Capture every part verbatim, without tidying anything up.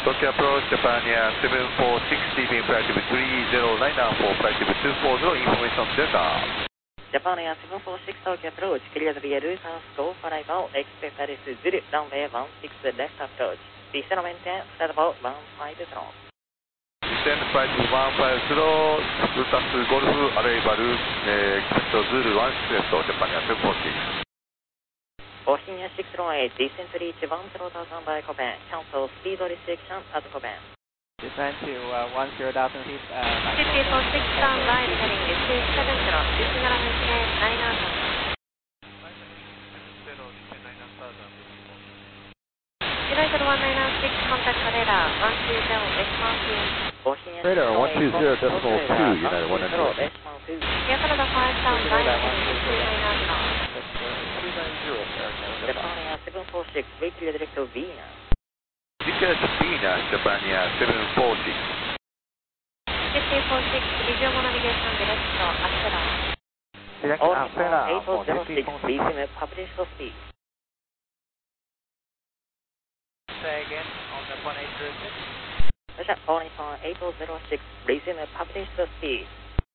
Tokyo approach, Japan Air seven four six, leaving flight level three zero nine for flight level two four zero, information Delta. Japan Air seven four six Tokyo approach, clear the V L south go for arrival, expect that is Zulu, runway one six left approach. Descend maintain, start about one five zero. Descend flight one five zero, Lutas Golf, arrival, expect Zulu one six left, Japan Air seven four six. Boston Air six runway, descent to reach one zero thousand by Copen, cancel speed restriction at Copen. Descend to uh, one zero thousand feet. Uh, fifty four six down line, heading two seven zero, descend around nine thousand. United one nine six, contact radar one two zero, decimal two. Radar one two zero decimal two, United one nine six. Air Canada five down line, heading two nine zero. Japan Air seven four six, weekly direct to Vienna. Weekly to Vienna, Japan Air seven four six. fifty four six, resume navigation direct to Acera. Direct All Acera eight for zero six, fifty-four. resume published speed. Say again on the one eight zero six. Russia, calling from eight zero six, resume published speed.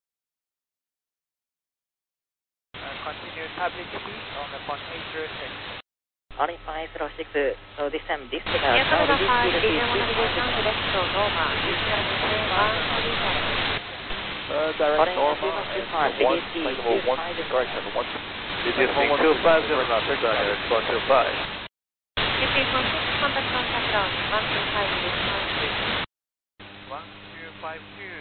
Uh, continue public speed on the one eight zero six. Calling five zero six, so this time disregard. Air Canada five, resume resume navigation direct to Roma, resume one three seven. Uh, direct Norma, one, cycle one, correction, one, D T S one two five, zero, now, take that here, one two five. fifty four six, contact contact ground, one two five, decimal two. one two five two.